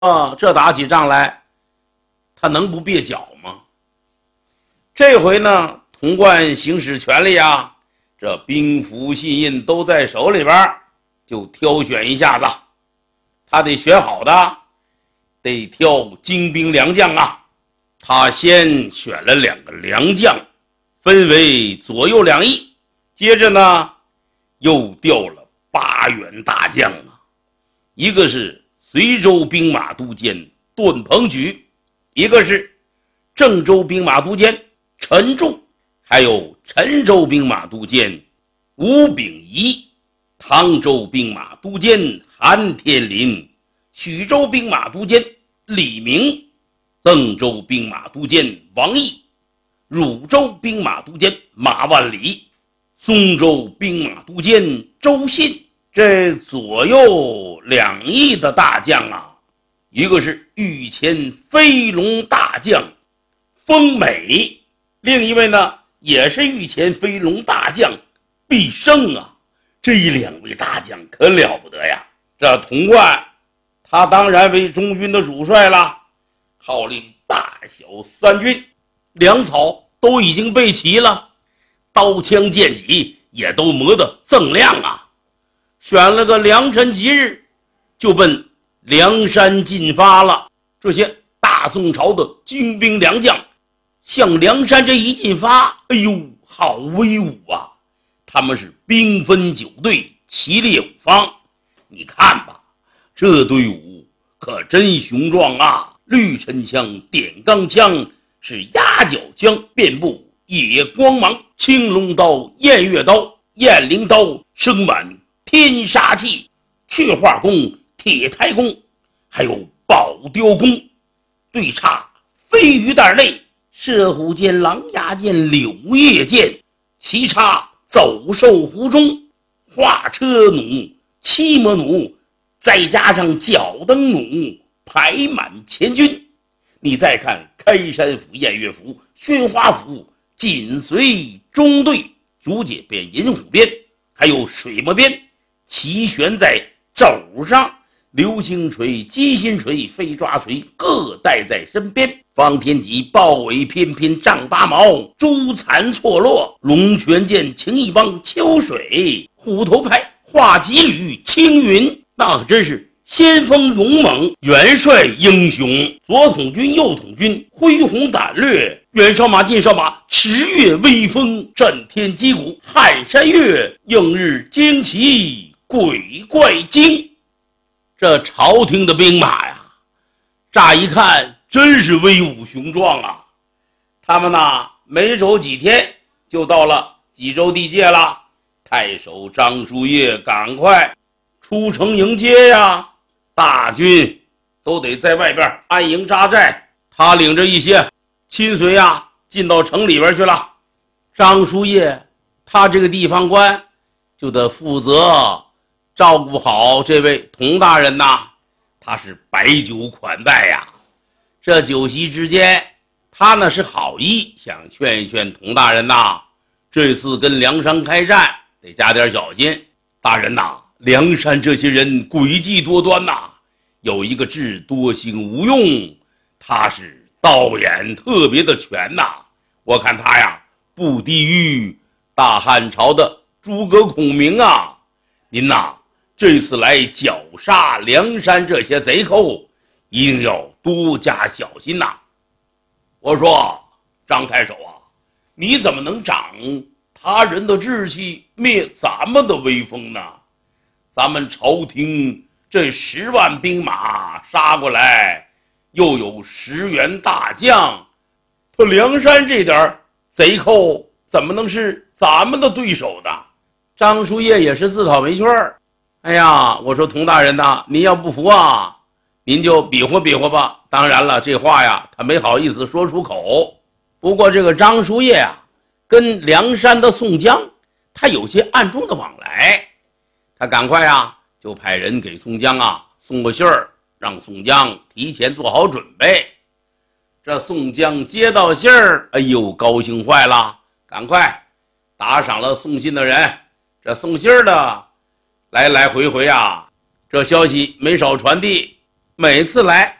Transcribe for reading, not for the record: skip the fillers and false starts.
这打起仗来，他能不蹩脚吗？这回呢，童贯行使权力啊，这兵符信印都在手里边，就挑选一下子。他得选好的，得挑精兵良将啊。他先选了2个良将，分为左右2翼，接着呢，又调了8员大将啊，一个是随州兵马都监段鹏举，一个是郑州兵马都监陈柱，还有陈州兵马都监吴秉仪，唐州兵马都监韩天林，徐州兵马都监李明，邓州兵马都监王毅，汝州兵马都监马万里，松州兵马都监周信。这左右2翼的大将啊，一个是御前飞龙大将封美，另一位呢也是御前飞龙大将毕胜啊。这2位大将可了不得呀！这童贯他当然为中军的主帅了，号令大小3军，粮草都已经备齐了，刀枪剑戟也都磨得锃亮啊。选了个良辰吉日，就奔梁山进发了。这些大宋朝的精兵良将向梁山这一进发，哎呦，好威武啊！他们是兵分9队，齐列5方。你看吧，这队伍可真雄壮啊！绿陈枪、点钢枪，是鸭脚枪，遍布野光芒，青龙刀、偃月刀、雁翎刀，生满天杀气，雀化弓、铁胎弓，还有宝雕弓，对插飞鱼蛋类、射虎剑、狼牙剑、柳叶剑，齐插走兽湖中、画车弩、漆魔弩，再加上脚蹬弩，排满前军。你再看开山府、偃月府、宣花府，紧随中队，竹节边、银虎边，还有水磨边，齐悬在肘上，流星锤、鸡心锤、飞抓锤各带在身边，方天戟、豹尾翩翩、丈8毛、朱残错落，龙泉剑、情义帮、秋水、虎头派、画戟旅、青云，那可真是先锋勇猛，元帅英雄，左统军右统军，恢宏胆略，袁绍马进绍马，驰越威风，震天击鼓，撼山岳，映日惊奇，鬼怪惊。这朝廷的兵马呀，乍一看真是威武雄壮啊。他们呢，没走几天就到了济州地界了。太守张叔夜赶快出城迎接呀，大军都得在外边安营扎寨，他领着一些亲随啊进到城里边去了。张叔夜他这个地方官就得负责照顾好这位童大人呐，他是摆酒款待呀。这酒席之间，他呢是好意想劝一劝童大人呐，这次跟梁山开战得加点小心。大人呐，梁山这些人诡计多端呐，有一个智多星吴用，他是道眼特别的全呐，我看他呀不低于大汉朝的诸葛孔明啊。您呐，这次来绞杀梁山这些贼寇，一定要多加小心呐。我说张太守啊，你怎么能长他人的志气，灭咱们的威风呢？咱们朝廷这10万兵马杀过来，又有10员大将，他梁山这点贼寇怎么能是咱们的对手的？张叔夜也是自讨没趣儿。哎呀，我说童大人呐，您要不服啊，您就比划比划吧。当然了，这话呀他没好意思说出口。不过这个张叔夜啊，跟梁山的宋江他有些暗中的往来，他赶快啊就派人给宋江啊送个信儿，让宋江提前做好准备。这宋江接到信儿，哎呦，高兴坏了，赶快打赏了送信的人。这送信的来来回回啊，这消息没少传递， 每次来